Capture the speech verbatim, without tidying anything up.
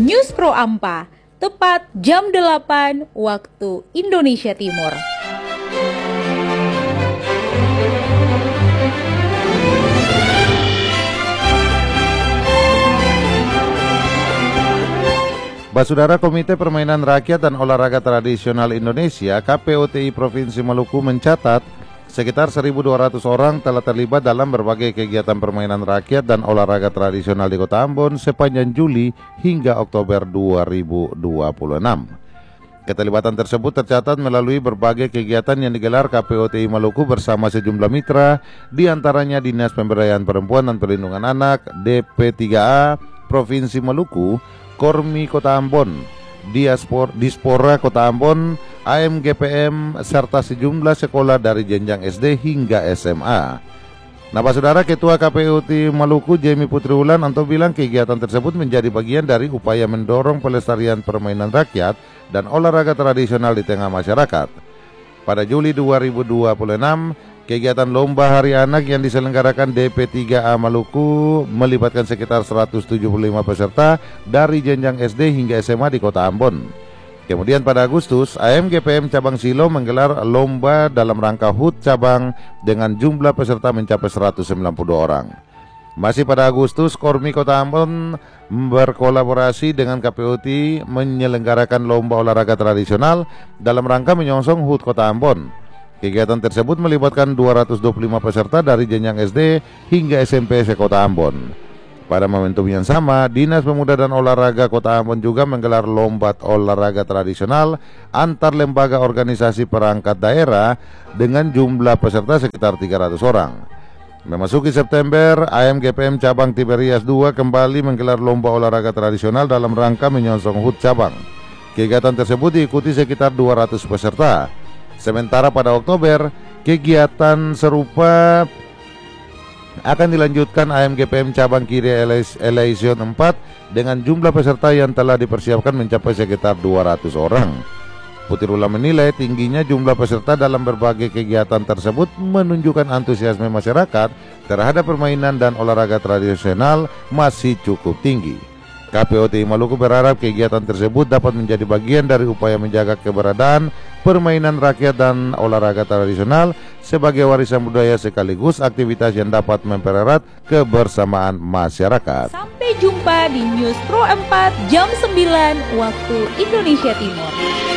News Pro Ampa, tepat jam delapan waktu Indonesia Timur. Basudara Komite Permainan Rakyat dan Olahraga Tradisional Indonesia (K P O T I) Provinsi Maluku mencatat sekitar seribu dua ratus orang telah terlibat dalam berbagai kegiatan permainan rakyat dan olahraga tradisional di Kota Ambon sepanjang Juli hingga Oktober dua ribu dua puluh enam. Keterlibatan tersebut tercatat melalui berbagai kegiatan yang digelar K P O T I Maluku bersama sejumlah mitra, diantaranya Dinas Pemberdayaan Perempuan dan Perlindungan Anak, D P tiga A Provinsi Maluku, Kormi Kota Ambon, Diaspor, Dispora Kota Ambon, A M G P M, serta sejumlah sekolah dari jenjang S D hingga S M A. Nah, Pak Saudara, Ketua K P O T I Maluku Jamie Putri Wulan Anto bilang kegiatan tersebut menjadi bagian dari upaya mendorong pelestarian permainan rakyat dan olahraga tradisional di tengah masyarakat. Pada Juli dua ribu dua puluh enam, kegiatan Lomba Hari Anak yang diselenggarakan D P tiga A Maluku melibatkan sekitar seratus tujuh puluh lima peserta dari jenjang S D hingga S M A di Kota Ambon. Kemudian pada Agustus, A M G P M Cabang Silo menggelar lomba dalam rangka H U T cabang dengan jumlah peserta mencapai seratus sembilan puluh dua orang. Masih pada Agustus, Kormi Kota Ambon berkolaborasi dengan K P O T I menyelenggarakan lomba olahraga tradisional dalam rangka menyongsong H U T Kota Ambon. Kegiatan tersebut melibatkan dua ratus dua puluh lima peserta dari jenjang S D hingga S M P se-Kota Ambon. Pada momentum yang sama, Dinas Pemuda dan Olahraga Kota Ambon juga menggelar lomba olahraga tradisional antar lembaga organisasi perangkat daerah dengan jumlah peserta sekitar tiga ratus orang. Memasuki September, A M G P M Cabang Tiberias dua kembali menggelar lomba olahraga tradisional dalam rangka menyongsong H U T cabang. Kegiatan tersebut diikuti sekitar dua ratus peserta. Sementara pada Oktober, kegiatan serupa akan dilanjutkan A M G P M Cabang Kiri Elaision empat dengan jumlah peserta yang telah dipersiapkan mencapai sekitar dua ratus orang. Putri Wulan menilai tingginya jumlah peserta dalam berbagai kegiatan tersebut menunjukkan antusiasme masyarakat terhadap permainan dan olahraga tradisional masih cukup tinggi. K P O T I Maluku berharap kegiatan tersebut dapat menjadi bagian dari upaya menjaga keberadaan permainan rakyat dan olahraga tradisional sebagai warisan budaya sekaligus aktivitas yang dapat mempererat kebersamaan masyarakat. Sampai jumpa di News Pro empat jam sembilan waktu Indonesia Timur.